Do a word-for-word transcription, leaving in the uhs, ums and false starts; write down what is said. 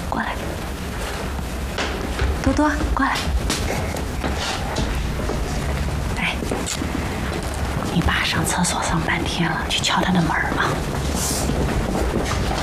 过来，多多过来。哎，你爸上厕所上半天了，去敲他的门啊。